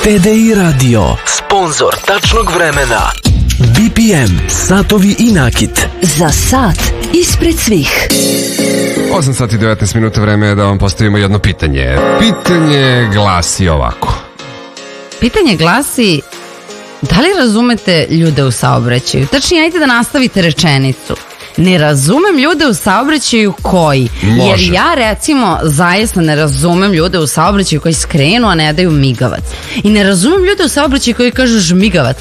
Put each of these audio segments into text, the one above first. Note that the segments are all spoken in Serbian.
TDI Radio, sponsor tačnog vremena. BPM, satovi i nakit. Za sat ispred svih. 8 sati i 19 minuta, vreme je da vam postavimo jedno pitanje. Pitanje glasi ovako. Pitanje glasi, da li razumete ljude u saobraćaju? Tačnije, ajde da nastavite rečenicu. Ne razumem ljude u saobraćaju koji. Može. Jer ja recimo zaista ne razumem ljude u saobraćaju koji skrenu, a ne daju migavac. I ne razumem ljude u saobraćaju koji kažu žmigavac.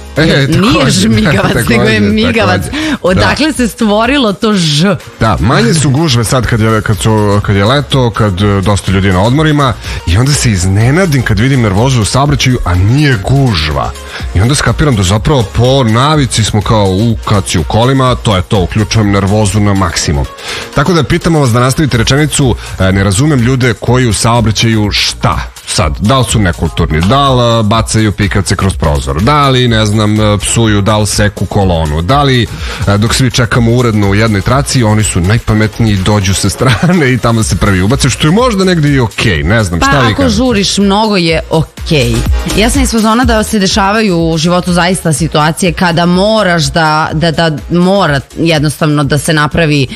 Nije žmigavac, nego je migavac. Odakle se stvorilo to ž? Da, manje su gužve sad kad je leto, kad dosta ljudi je na odmorima i onda se iznenadim kad vidim nervozu u saobraćaju, a nije gužva. I onda skapiram da zapravo po navici smo kao kad si u kolima, to je to, uključujem nervozu na maksimum. Tako da pitamo vas da nastavite rečenicu, ne razumem ljude koji u saobraćaju šta? Sad, da li su nekulturni, da li bacaju pikavce kroz prozor, da li, ne znam, psuju, da li seku kolonu, da li dok svi čekamo uredno u jednoj traci, oni su najpametniji, dođu sa strane i tamo se prvi ubace, što je možda negdje i okej, ne znam, šta vi kažete? Pa ako žuriš, mnogo je okej. Ja sam iz fazona da se dešavaju u životu zaista situacije kada moraš da mora jednostavno da se napravi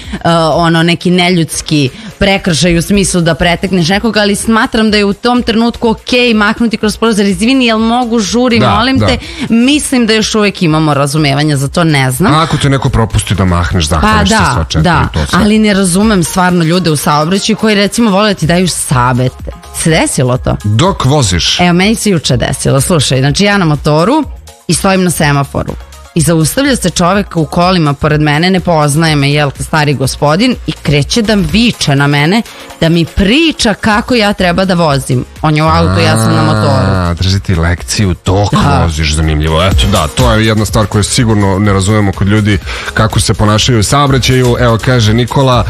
neki neljudski prekršaj u smislu da pretekneš nekoga, ali smatram da je u tom trenutku okej mahnuti kroz prozor. Izvini, jel mogu, žuri, molim te. Mislim da još uvijek imamo razumevanja za to, ne znam. A ako te neko propusti da mahneš, zahvališ se sva četiri. Da, ali ne razumem stvarno ljude u saobraćaju koji recimo vole da ti daju savete. Se desilo to? Dok voziš? Evo, meni se juče desilo. Slušaj, znači ja na motoru i stojim na semaforu. I zaustavlja se čovek u kolima pored mene, ne poznaje me, jel, stari gospodin, i kreće da viče na mene, da mi priča kako ja treba da vozim. On je u autu, ja sam na motoru. Drži ti lekciju dok voziš, zanimljivo. Eto da, to je jedna stvar koju sigurno ne razumemo kod ljudi kako se ponašaju u saobraćaju. Evo kaže Nikola,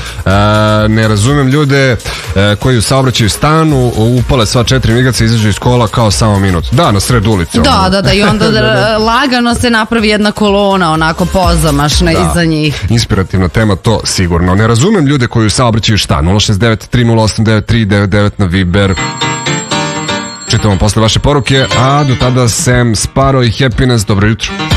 ne razumem ljude koji u saobraćaju stanu, upale sva 4 migaca, izađu iz kola kao samo minut. Da, na sred ulice. Da, i onda lagano se napravi jedna kolona, onako pozamašna iza njih. Inspirativna tema, to sigurno. Ne razumem ljude koji u saobraćaju šta? 069 308 9399 na Viber. Čitamo posle vaše poruke, a do tada Sam Sparo i Happiness. Dobro jutro.